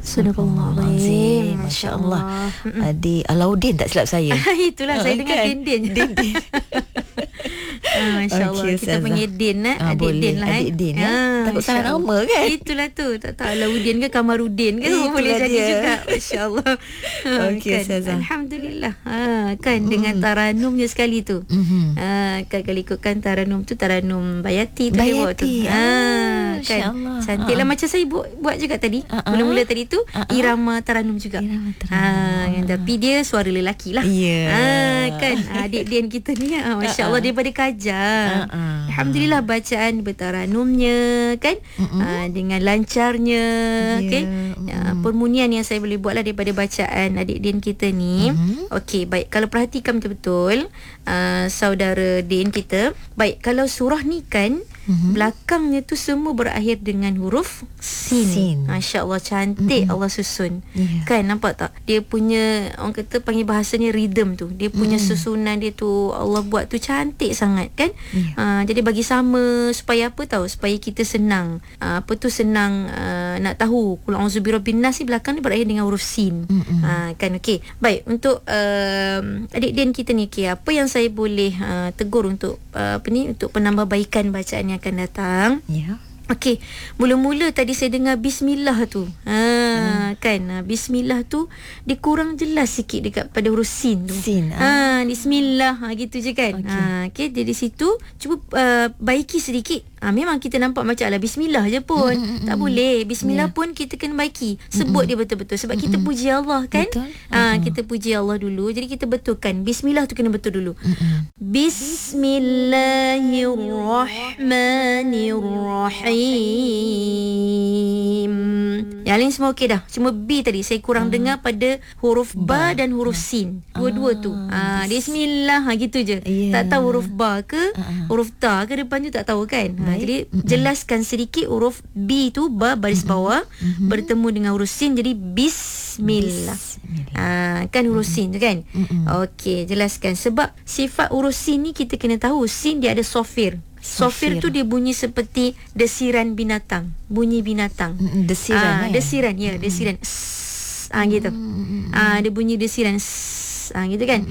Sadaqallahul-azim. Masya-Allah. Di Alauddin tak silap saya. Itulah saya dengar Din. Masya-Allah, Okey, kita Ustazah. panggil Din Adik Boleh. Din lah. Adik Din, takut salah Masya-Allah. nama kan? Itulah tu. Tak tahu Alauddin ke Kamarudin ke, Itulah boleh jadi dia. juga. Masya-Allah. Okey, Kan? Ustazah. Alhamdulillah. Kan dengan taranumnya sekali tu. Kan kalau ikutkan taranum tu Taranum Bayati tu dia buat tu. Bayati. Kan Masya-Allah. cantiklah, macam saya buat juga tadi. Mula-mula tadi tu irama taranum juga. Irama taranum. Tapi dia suara lelaki lah. Ya. Kan adik Din kita ni masya-Allah daripada Kajar. Alhamdulillah bacaan bertaranumnya kan, dengan lancarnya. Okey. Permunian yang saya boleh buatlah daripada bacaan adik Din kita ni. Okey, baik, kalau perhatikan betul-betul saudara Din kita. Baik, kalau surah ni kan belakangnya tu semua berakhir dengan huruf sin. Masya-Allah, cantik Allah susun. Kan, nampak tak? Dia punya, orang kata panggil bahasanya rhythm tu. Dia punya susunan dia tu Allah buat tu cantik sangat kan? Jadi bagi sama supaya apa tahu? Supaya kita senang. Senang nak tahu. Qul a'udzu birabbin nas belakang ni berakhir dengan huruf sin. Kan, okey. Baik, untuk adik Din kita ni, apa yang saya boleh tegur untuk untuk penambahbaikan bacaan yang akan datang. Ya. Okey, mula-mula tadi saya dengar bismillah tu. Kan, bismillah tu dia kurang jelas sikit dekat pada huruf sin tu. Bismillah gitu je kan. Okey, jadi situ cuba baiki sedikit. Memang kita nampak macam ala bismillah je pun. Tak boleh. Bismillah pun kita kena baiki. Sebut dia betul-betul sebab kita puji Allah kan. Kita puji Allah dulu. Jadi kita betulkan. Bismillah tu kena betul dulu. Bismillahirrahmanirrahim. Yang lain semua okey dah. Cuma B tadi saya kurang dengar pada huruf ba dan huruf sin. Dua-dua tu. Bismillah gitu je. Tak tahu huruf ba ke huruf ta ke depan tu tak tahu kan. Jadi jelaskan sedikit huruf B tu ba baris bawah bertemu dengan huruf sin jadi bismillah. Kan huruf sin tu kan. Okey, jelaskan sebab sifat huruf sin ni kita kena tahu sin dia ada sofir. Sofir tu dia bunyi seperti desiran binatang. Bunyi binatang. Desiran. Desiran, ya, desiran. Gitu. Dia bunyi desiran. Gitu kan.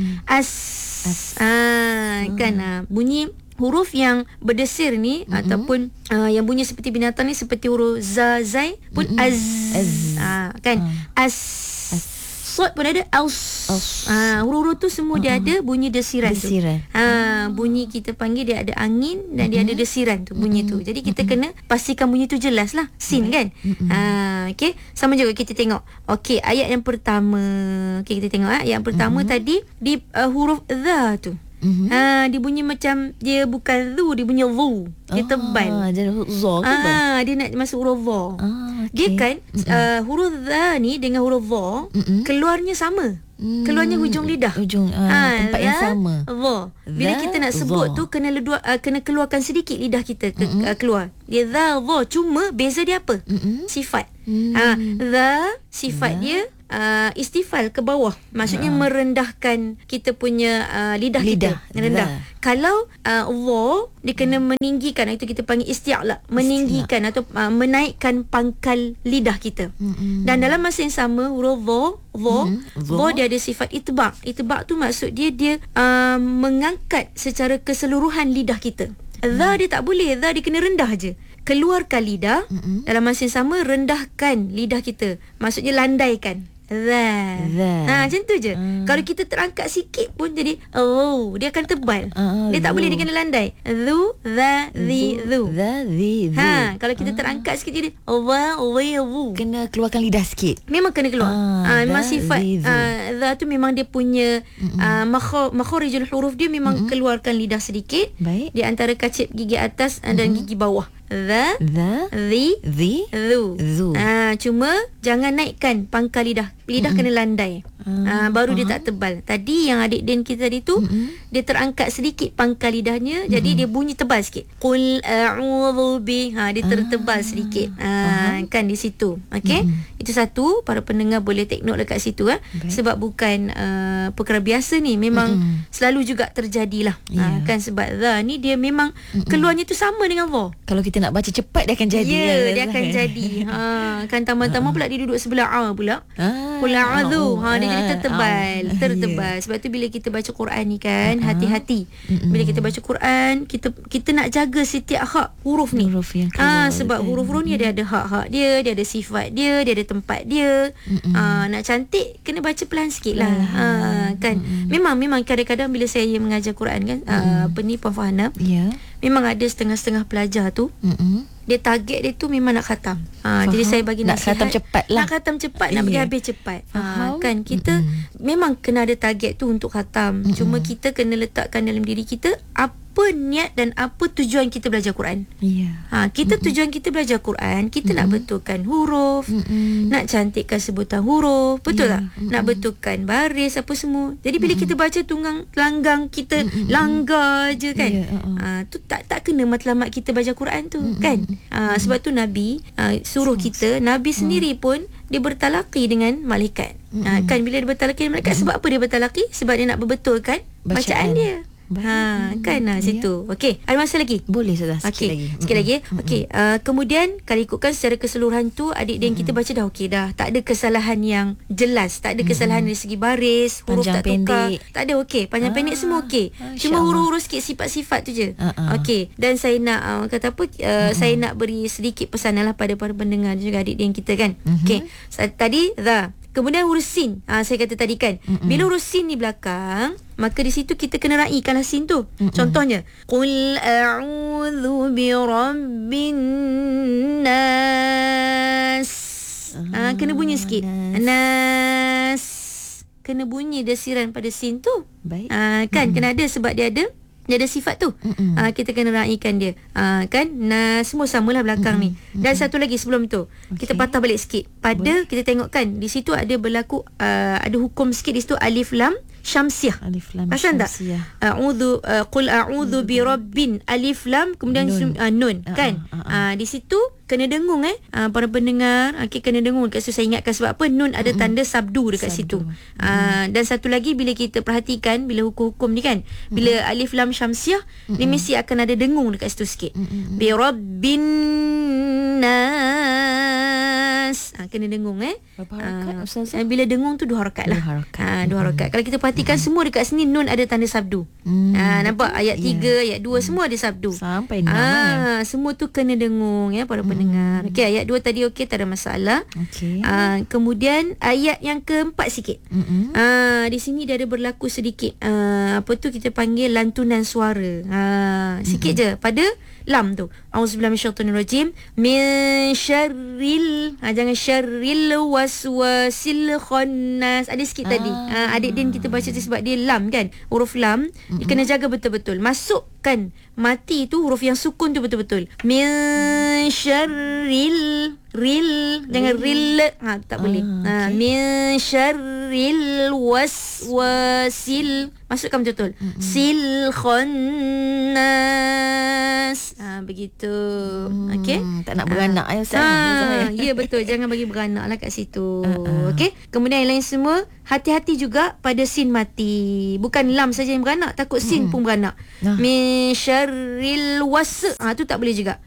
Kan bunyi huruf yang berdesir ni ataupun yang bunyi seperti binatang ni seperti huruf za zai pun kan. Sod pun ada huruf-huruf tu semua dia ada bunyi desiran tu. Bunyi kita panggil dia ada angin dan dia ada desiran tu bunyi tu. Jadi kita kena pastikan bunyi tu jelas lah. Sin kan. Okey, sama juga kita tengok. Okey, ayat yang pertama. Okey, kita tengok ayat yang pertama tadi di huruf dha tu. Dia bunyi macam dia bukan zu, dia bunyi zu. Dia tebal. Jadi za ke dia nak masuk huruf za. Okay. Dia kan huruf za ni dengan huruf za keluarnya sama. Keluarnya hujung lidah. Tempat yang sama. Za. Bila kita nak sebut tu kena keluarkan sedikit lidah kita keluar. Dia za za, cuma beza dia apa? Sifat. Za sifat dia istifal ke bawah, maksudnya merendahkan kita punya lidah kita rendah. Kalau Allah dia kena meninggikan, itu kita panggil isti'la, meninggikan atau menaikkan pangkal lidah kita. Dan dalam masa yang sama huruf dha dia ada sifat itba'. Itba' tu maksud dia mengangkat secara keseluruhan lidah kita. Dha dia tak boleh, dha dia kena rendah je. Keluarkan lidah, dalam masa yang sama rendahkan lidah kita, maksudnya landaikan. Macam tu je. Kalau kita terangkat sikit pun jadi dia akan tebal. Dia tak boleh, dia kena landai. Zu, za, zi, zu. Kalau kita terangkat sikit jadi kena keluarkan lidah sikit. Memang kena keluar. Memang sifat za tu memang dia punya makharijul huruf dia memang keluarkan lidah sedikit. Di antara kacip gigi atas dan gigi bawah. Za, zi, zu. Cuma jangan naikkan pangkal lidah. Lidah kena landai. Baru dia tak tebal. Tadi yang adik Din kita tadi tu, dia terangkat sedikit pangkal lidahnya, jadi dia bunyi tebal sikit. Qul a'udzu bi. Dia tertebal sedikit. Kan di situ. Okey. Itu satu, para pendengar boleh take note dekat situ sebab bukan perkara biasa ni, memang selalu juga terjadilah. Kan sebab ni dia memang keluarnya tu sama dengan dha. Kalau kita nak baca cepat dia akan jadi. Dia akan jadi. Kan tambah-tambah pula dia duduk sebelah pula. Qul a'udzu. Dia jadi tertebal. Sebab tu bila kita baca Quran ni kan, hati-hati. Bila kita baca Quran, kita nak jaga setiap hak huruf ni. Sebab huruf-huruf ni dia ada hak-hak dia ada sifat dia ada tempat dia. Nak cantik kena baca pelan sikit lah. Kan memang kadang-kadang bila saya mengajar Quran kan, Puan Farhana, memang ada setengah-setengah pelajar tu, dia target dia tu memang nak khatam. Jadi saya bagi nak nasihat, khatam cepat lah. Nak khatam cepat, nak bagi habis cepat. Kan kita memang kena ada target tu untuk khatam. Cuma kita kena letakkan dalam diri kita apa niat dan apa tujuan kita belajar Quran. Kita tujuan kita belajar Quran, kita nak betulkan huruf, nak cantikkan sebutan huruf, betul tak? Nak betulkan baris apa semua. Jadi bila kita baca tunggang langgang, kita langgar je kan. Tu tak kena matlamat kita baca Quran tu kan. Sebab tu Nabi suruh kita, Nabi sendiri pun dia bertalaqi dengan malaikat. Kan bila dia bertalaqi dengan malaikat, sebab apa dia bertalaqi? Sebab dia nak berbetulkan bacaan dia. Kan situ. Okey, ada masa lagi? Boleh sudah sikit lagi. Sikit lagi. Okey, kemudian kalau ikutkan secara keseluruhan tu, adik Din kita baca dah okey dah. Tak ada kesalahan yang jelas, tak ada kesalahan dari segi baris, huruf panjang tak tukar. pendek. Tak ada okey, panjang pendek semua okey. Cuma huruf-huruf sikit sifat-sifat tu je. Okey, dan saya nak kata apa, saya nak beri sedikit pesanan lah pada para pendengar juga adik Din kita kan. Okey, tadi dha. Kemudian huruf sin, saya kata tadi kan, bila huruf sin ni belakang, maka di situ kita kena raikanlah sin tu. Contohnya, Qul a'udzu bi rabbin nas. Kena bunyi sikit. Nas. Kena bunyi desiran pada sin tu. Baik. Kan kena ada, sebab dia ada sifat tu. Kita kena raikan dia. Kan semua samalah belakang ni. Dan satu lagi sebelum tu, kita patah balik sikit pada kita tengok kan di situ ada berlaku ada hukum sikit di situ, alif lam syamsiah. Pasal tak? Qul a'udzu bi rabbin, alif lam kemudian nun kan. Di situ kena dengung para pendengar, kena dengung dekat situ. Saya ingatkan sebab apa, nun ada tanda sabdu dekat situ. Dan satu lagi, bila kita perhatikan bila hukum-hukum ni kan, bila alif lam syamsiah ni mesti akan ada dengung dekat situ sikit. Bi rabbin nas. Kena dengung Berapa harakat Ustaz? Bila dengung tu 2 harakat lah. 2 harakat. Kalau kita perhatikan semua dekat sini nun ada tanda sabdu. Nampak ayat 3, ayat 2 semua ada sabdu. Sampai 6 semua tu kena dengung para pendengar. Okey, ayat 2 tadi okey, tak ada masalah. Kemudian ayat yang keempat sikit. Di sini dia ada berlaku sedikit apa tu kita panggil lantunan suara. Sikit je pada lam tu. Auzubillahi minasyaitonirrajim. Min syarril, jangan syarril waswasil khannas. Ada sikit tadi. Adik Din kita baca tu sebab dia lam kan. Huruf lam dia kena jaga betul-betul. Masukkan mati tu huruf yang sukun tu betul-betul. Min syarril jangan ril. Tak boleh. Min syarril waswasil, masukkan betul-betul. Sil khannas. Begitu. Okey. Tak nak beranak Ustaz. Ya betul, jangan bagi beranak lah kat situ. Okey. Kemudian yang lain semua, hati-hati juga pada sin mati. Bukan lam saja yang beranak, takut sin pun beranak. Min syarril tu tak boleh juga.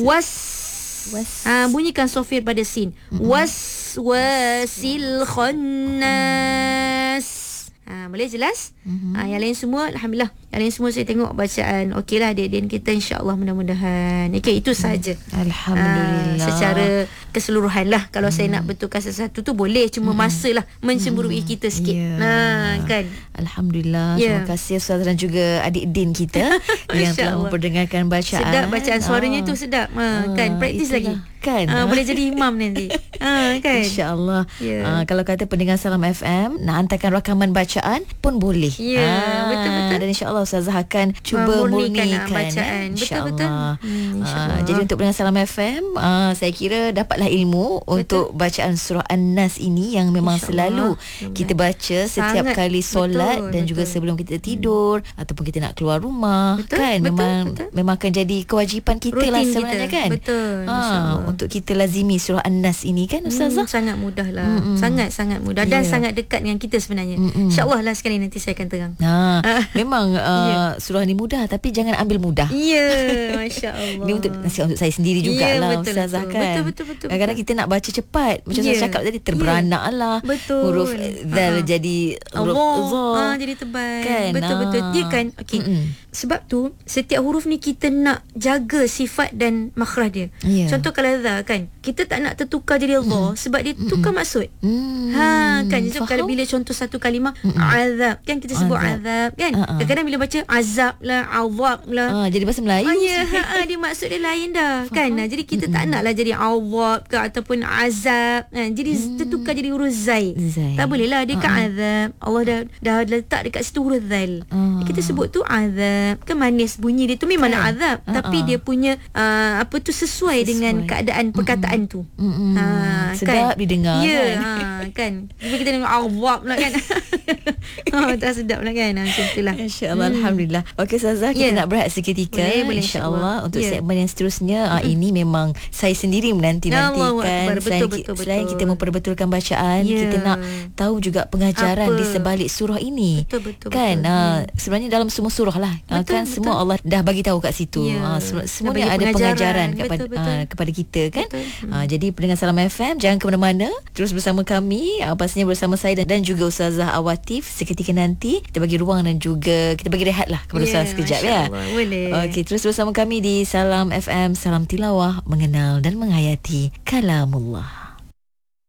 Bunyikan sofir pada sin. Waswasil khannas. Boleh jelas? Yang lain semua alhamdulillah. Yang lain semua saya tengok bacaan okeylah adik-adik kita, insya-Allah mudah-mudahan. Okey, itu saja. Alhamdulillah. Secara keseluruhan lah. Kalau saya nak betulkan sesuatu tu boleh, cuma masalah mencemburui kita sikit. Kan. Alhamdulillah. Terima kasih Ustaz dan juga adik Din kita yang telah memperdengarkan bacaan. Sedap bacaan suaranya tu sedap. Kan, praktis lagi. Kan. Boleh jadi imam nanti. Kan. InsyaAllah. Kalau kata pendengar Salam FM nak hantarkan rakaman bacaan bacaan pun boleh. Betul-betul. Dan insya-Allah Ustazah akan cuba murnikan bacaan. Insya-Allah. Insya-Allah. Jadi untuk pendengar Salam FM, saya kira dapatlah ilmu untuk bacaan surah An-Nas ini yang memang selalu kita baca setiap kali solat dan juga sebelum kita tidur ataupun kita nak keluar rumah, kan? Memang akan jadi kewajipan kita rutin lah sebenarnya kita. Kan? Betul. Untuk kita lazimi surah An-Nas ini, kan Ustazah? Sangat mudah lah. Sangat-sangat mudah dan sangat dekat dengan kita sebenarnya. InsyaAllah lah sekali nanti saya akan terang. Memang surah ni mudah, tapi jangan ambil mudah. Masya-Allah. Ini untuk saya sendiri jugalah, Ustazah, kan? Betul. Kadang-kadang kita nak baca cepat, macam saya cakap tadi, terberanak lah. Huruf zal jadi huruf za, jadi tebal, kan? Betul. Dia kan sebab tu setiap huruf ni kita nak jaga sifat dan makhraj dia. Contoh kalau za, kan, kita tak nak tertukar jadi za sebab dia tukar maksud. Kan, jadi kalau bila contoh satu kalimah azab, kan kita sebut azab, kan? Kadang-kadang bila baca azab lah, awab lah, jadi bahasa Melayu. Dia maksud dia lain dah. Kan? Jadi kita tak naklah jadi awab ke ataupun azab, kan? Jadi tertukar jadi huruf zai. Tak boleh lah, dia kan azab. Allah dah letak dekat situ huruf zal. Kita sebut tu azab. Kan manis bunyi dia tu memang nak azab, tapi dia punya sesuai dengan keadaan perkataan tu. Sedap didengar, kan? Kita dengar awab lah, kan? Tak sedap lah, kan? Macam itulah. InsyaAllah. Alhamdulillah. Okey Ustazah, kita nak berehat seketika. Boleh, InsyaAllah. Untuk segmen yang seterusnya, ini memang saya sendiri menanti-nantikan. Selain kita memperbetulkan bacaan, kita nak tahu juga pengajaran di sebalik surah ini. Betul. Kan? Sebenarnya dalam semua surah lah. Kan semua Allah dah bagi tahu kat situ. Semuanya ada pengajaran kepada kita, kan? Jadi pendengar Salam FM, jangan ke mana-mana, terus bersama kami, pastinya bersama saya dan juga Ustazah Awatif. Seketika nanti kita bagi ruang dan juga kita bagi rehat lah kepada Ustazah sekejap, ya. Boleh. Okey, terus bersama kami di Salam FM, Salam Tilawah, mengenal dan menghayati kalamullah.